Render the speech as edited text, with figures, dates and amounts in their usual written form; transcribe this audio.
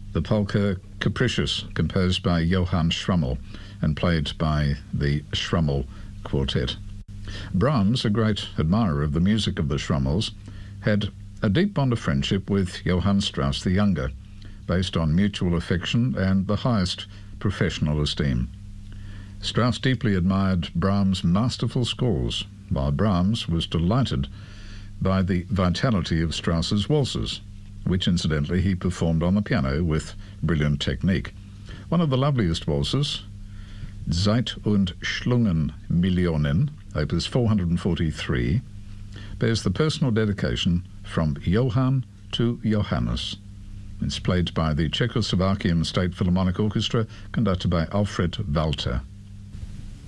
the polka Capricious, composed by Johann Schrummel and played by the Schrummel Quartet. Brahms, a great admirer of the music of the Schrummels, had a deep bond of friendship with Johann Strauss the Younger, based on mutual affection and the highest professional esteem. Strauss deeply admired Brahms' masterful scores, while Brahms was delighted by the vitality of Strauss's waltzes, which incidentally he performed on the piano with brilliant technique. One of the loveliest waltzes, Zeit und Schlungen Millionen, opus 443, bears the personal dedication from Johann to Johannes. It's played by the Czechoslovakian State Philharmonic Orchestra, conducted by Alfred Walter.